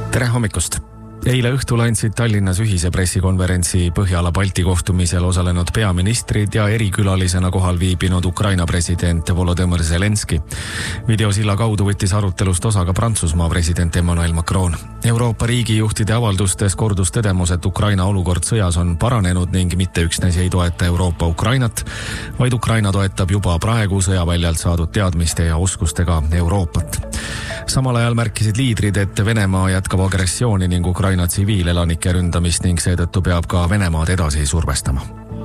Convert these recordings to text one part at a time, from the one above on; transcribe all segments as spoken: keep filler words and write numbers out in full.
Tere hommikust! Eile õhtul andsid Tallinnas ühise pressikonverentsi Põhjala-Balti kohtumisel osalenud peaministrid ja erikülalisena kohal viibinud Ukraina president Volodymyr Zelenski. Videosilla kaudu võttis arutelust osa ka Prantsusmaa president Emmanuel Macron. Euroopa riigijuhtide avaldustes kordus tõdemus, et Ukraina olukord sõjas on paranenud ning mitte üksnes ei toeta Euroopa Ukrainat, vaid Ukraina toetab juba praegu sõjaväljalt saadud teadmiste ja oskustega Euroopat. Samal ajal märkisid liidrid, et Venemaa jätkab agressiooni ning Ukraina tsiviilelanike ründamist ning seetõttu peab ka Venemaad edasi survestama.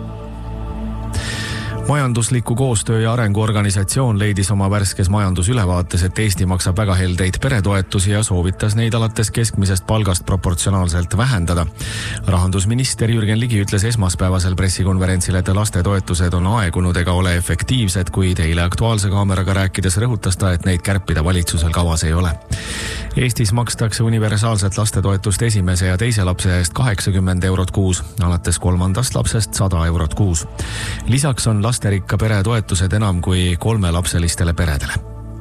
Majandusliku koostöö ja arenguorganisatsioon leidis oma värskes majandusülevaates, et Eesti maksab väga heldeid peretoetusi ja soovitas neid alates keskmisest palgast proportsionaalselt vähendada. Rahandusminister Jürgen Ligi ütles esmaspäevasel pressikonverentsil, et lastetoetused on aegunud ega ole efektiivsed, kuid eile Aktuaalse kaameraga rääkides rõhutas ta, et neid kärpida valitsusel kavas ei ole. Eestis makstakse universaalset lastetoetust esimese ja teise lapse eest kaheksakümmend eurot kuus, alates kolmandast lapsest sada eurot kuus. Lisaks on lasterikka pere toetused enam kui kolmelapselistele peredele.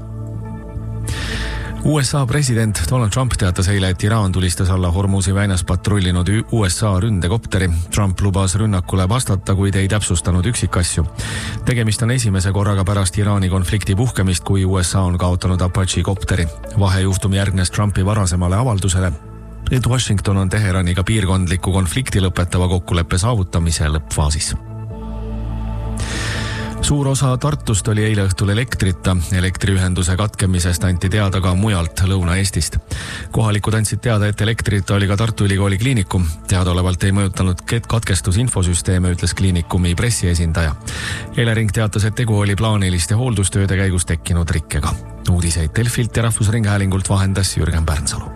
U S A president Donald Trump teatas eile, et Iraan tulistas alla Hormuzi väinas patrullinud U S A ründekopteri. Trump lubas rünnakule vastata, kuid ei täpsustanud üksikasju. Tegemist on esimese korraga pärast Iraani konflikti puhkemist, kui U S A on kaotanud Apache kopteri. Vahejuhtum järgnes Trumpi varasemale avaldusele, et Washington on Teheraniga piirkondliku konflikti lõpetava kokkuleppe saavutamise lõppfaasis. Suur osa Tartust oli eile õhtul elektrita. Elektriühenduse katkemisest anti teada ka mujalt Lõuna-Eestist. Kohalikud andsid teada, et elektrita oli ka Tartu Ülikooli kliinikum. Teadaolevalt ei mõjutanud katkestus infosüsteeme, ütles kliinikumi pressiesindaja. Elering teatas, et tegu oli plaaniliste hooldustööde käigus tekkinud rikkega. Uudiseid Delfilt ja Rahvusringhäälingult vahendas Jürgen Pärnsalu.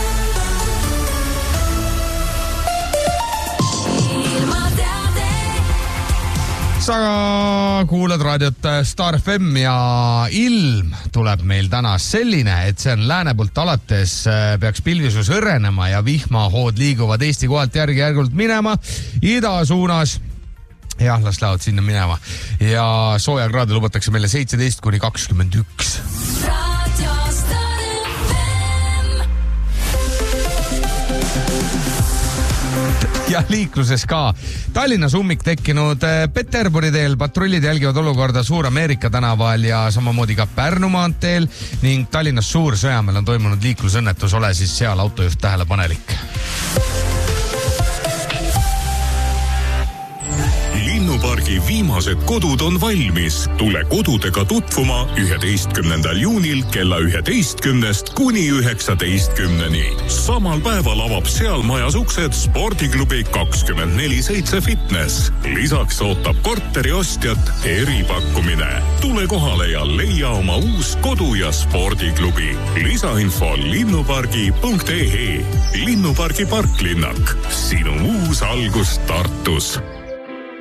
Sa kuulad raadiot Star F M ja ilm tuleb meil täna selline, et see on lääne poolt alates peaks pilvisus õrenema ja vihmahood liiguvad Eesti kohalt järgi-järgult minema ida suunas. Jah, las lähevad sinna minema. Ja soojakraade lubatakse meile seitseteist kuni kakskümmend üks. Ja liikluses ka. Tallinnas ummik tekkinud Peterburi teel, patrullid jälgivad olukorda Suur-Ameerika tänaval ja samamoodi ka Pärnu maanteel ning Tallinnas Suur-Sõjamäel on toimunud liiklusõnnetus, ole siis seal autojuht tähelepanelik. Linnupargi viimased kodud on valmis. Tule kodudega tutvuma üheteistkümnendal juunil kella üheteistkümnest kuni üheksateistkümneni. Samal päeval avab seal majas uksed spordiklubi kakskümmend neli seitse fitness. Lisaks ootab korteri ostjat eripakkumine. Tule kohale ja leia oma uus kodu ja spordiklubi. Lisainfo linnupargi punkt e e. Linnupargi parklinnak. Sinu uus algus Tartus.